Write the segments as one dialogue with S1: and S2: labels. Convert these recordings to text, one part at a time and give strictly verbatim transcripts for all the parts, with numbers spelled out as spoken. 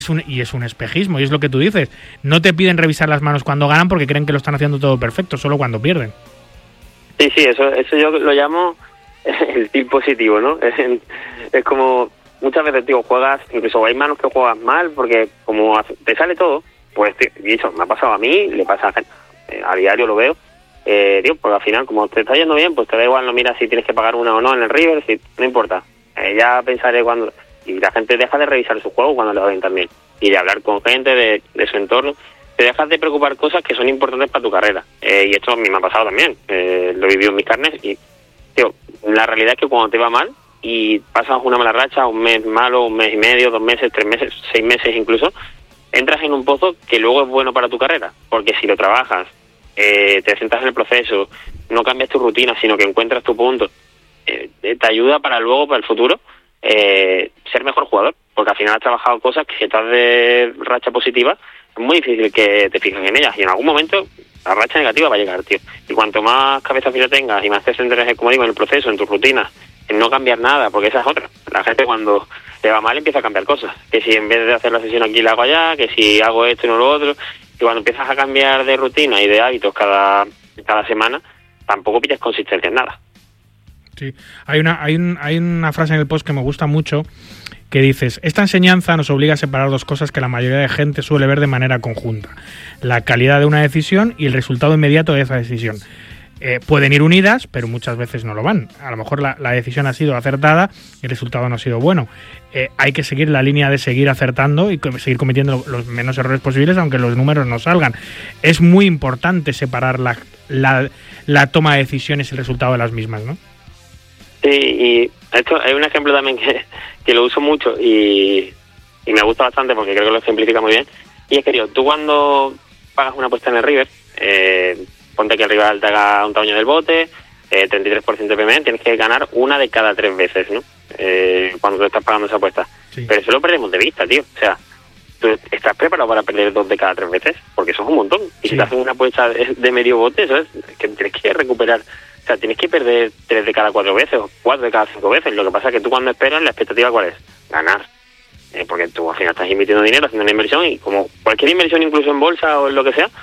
S1: es un, y es un espejismo, y es lo que tú dices. No te piden revisar las manos cuando ganan porque creen que lo están haciendo todo perfecto, solo cuando pierden.
S2: Sí, sí, eso eso yo lo llamo el tip positivo, ¿no? Es, es como, muchas veces, tío, juegas, incluso hay manos que juegas mal porque como te sale todo, pues, tío, y eso me ha pasado a mí, le pasa a gente, eh, a diario lo veo, eh, tío, porque al final, como te está yendo bien, pues te da igual, no miras si tienes que pagar una o no en el River, si no importa, eh, ya pensaré cuando... Y la gente deja de revisar su juego cuando le va bien también, y de hablar con gente de, de su entorno. Te dejas de preocupar cosas que son importantes para tu carrera. Eh, y esto a mí me ha pasado también, eh, lo he vivido en mis carnes. Y, tío, la realidad es que cuando te va mal y pasas una mala racha, un mes malo, un mes y medio, dos meses, tres meses, seis meses incluso, entras en un pozo que luego es bueno para tu carrera. Porque si lo trabajas, eh, te centras en el proceso, no cambias tu rutina, sino que encuentras tu punto, eh, te ayuda para luego, para el futuro, eh, ser mejor jugador. Porque al final has trabajado cosas que si estás de racha positiva, es muy difícil que te fijes en ellas, y en algún momento la racha negativa va a llegar, tío. Y cuanto más cabeza fría tengas y más te centres, como digo, en el proceso, en tus rutinas, en no cambiar nada, porque esa es otra. La gente cuando le va mal empieza a cambiar cosas. Que si en vez de hacer la sesión aquí la hago allá, que si hago esto y no lo otro. Y cuando empiezas a cambiar de rutina y de hábitos cada cada semana, tampoco pillas consistencia en nada.
S1: Sí, hay una, hay, un, hay una frase en el post que me gusta mucho, que dices: esta enseñanza nos obliga a separar dos cosas que la mayoría de gente suele ver de manera conjunta: la calidad de una decisión y el resultado inmediato de esa decisión. Eh, pueden ir unidas, pero muchas veces no lo van. A lo mejor la, la decisión ha sido acertada y el resultado no ha sido bueno. Eh, hay que seguir la línea de seguir acertando y seguir cometiendo los menos errores posibles, aunque los números no salgan. Es muy importante separar la, la, la toma de decisiones y el resultado de las mismas, ¿no?
S2: Sí, y esto hay un ejemplo también que, que lo uso mucho y, y me gusta bastante porque creo que lo ejemplifica muy bien. Y es que, tío, tú cuando pagas una apuesta en el River, eh, ponte que el rival te haga un tamaño del bote, eh, treinta y tres por ciento de P M, tienes que ganar una de cada tres veces, ¿no? Eh, cuando tú estás pagando esa apuesta. Sí. Pero eso lo perdemos de vista, tío. O sea, ¿tú estás preparado para perder dos de cada tres veces? Porque eso es un montón. Y sí. Si te hacen una apuesta de, de medio bote, eso es que tienes que recuperar. O sea, tienes que perder tres de cada cuatro veces o cuatro de cada cinco veces. Lo que pasa es que tú cuando esperas, la expectativa ¿cuál es? Ganar. Eh, porque tú al final estás invirtiendo dinero, haciendo una inversión, y como cualquier inversión, incluso en bolsa o en lo que sea,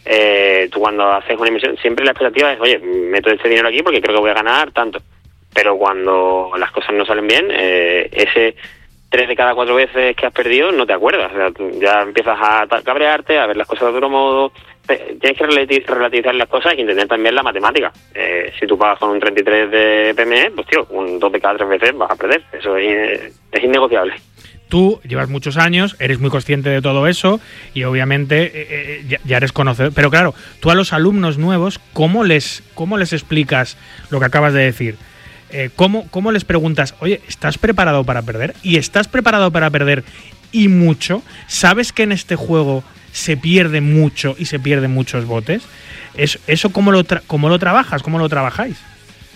S2: eh, tú cuando haces una inversión, siempre la expectativa es, oye, meto este dinero aquí porque creo que voy a ganar tanto. Pero cuando las cosas no salen bien, eh, ese tres de cada cuatro veces que has perdido no te acuerdas. O sea, ya empiezas a cabrearte, a ver las cosas de otro modo. Tienes que relativizar las cosas y entender también la matemática. Eh, si tú pagas con un treinta y tres de P M E, pues tío, un dos de cada tres veces vas a perder. Eso es, es innegociable.
S1: Tú llevas muchos años, eres muy consciente de todo eso y obviamente eh, ya, ya eres conocedor. Pero claro, tú a los alumnos nuevos, ¿cómo les, cómo les explicas lo que acabas de decir? Eh, ¿cómo, ¿Cómo les preguntas, oye, ¿estás preparado para perder? ¿Y estás preparado para perder y mucho? ¿Sabes que en este juego se pierde mucho y se pierden muchos botes? ¿Eso, eso cómo, lo tra- cómo lo trabajas? ¿Cómo lo trabajáis?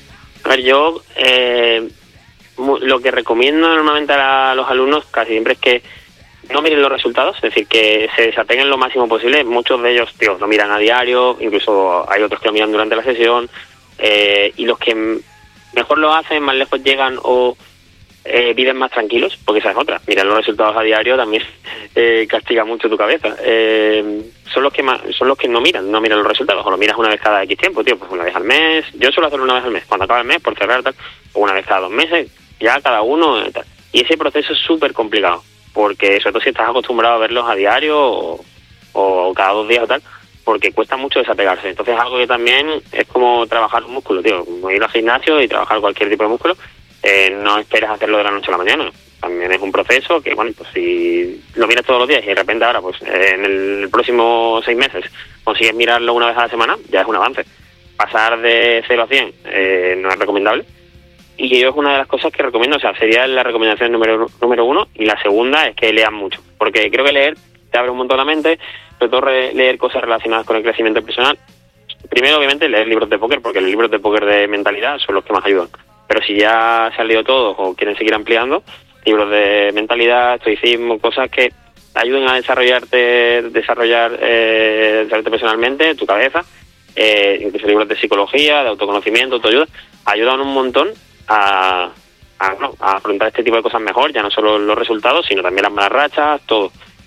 S2: A ver, yo eh, lo que recomiendo normalmente a los alumnos casi siempre es que no miren los resultados, es decir, que se desapeguen lo máximo posible. Muchos de ellos, tío, lo miran a diario, incluso hay otros que lo miran durante la sesión, eh, y los que mejor lo hacen, más lejos llegan o eh, viven más tranquilos, porque esa es otra. Mirar los resultados a diario también eh, castiga mucho tu cabeza. Eh, son los que más, son los que no miran, no miran los resultados, o lo miras una vez cada X tiempo, tío, pues una vez al mes. Yo suelo hacerlo una vez al mes, cuando acaba el mes, por cerrar, tal, o una vez cada dos meses, ya cada uno, tal. Y ese proceso es súper complicado, porque sobre todo si estás acostumbrado a verlos a diario o, o cada dos días o tal, porque cuesta mucho desapegarse. Entonces es algo que también es como trabajar un músculo, tío, como ir al gimnasio y trabajar cualquier tipo de músculo. Eh, no esperas hacerlo de la noche a la mañana. También es un proceso que, bueno, pues si lo miras todos los días y de repente ahora, pues eh, en el próximo seis meses consigues mirarlo una vez a la semana, ya es un avance. Pasar de cero a cien eh, no es recomendable. Y yo es una de las cosas que recomiendo, o sea, sería la recomendación número, número uno. Y la segunda es que lean mucho, porque creo que leer te abre un montón la mente, sobre todo re- leer cosas relacionadas con el crecimiento personal. Primero, obviamente, leer libros de póker, porque los libros de póker de mentalidad son los que más ayudan. Pero si ya se han leído todos o quieren seguir ampliando, libros de mentalidad, estoicismo, cosas que ayuden a desarrollarte, desarrollar, eh, desarrollarte personalmente, tu cabeza, eh, incluso libros de psicología, de autoconocimiento, autoayuda, ayudan un montón a, a, bueno, a afrontar este tipo de cosas mejor, ya no solo los resultados, sino también las malas rachas, todo.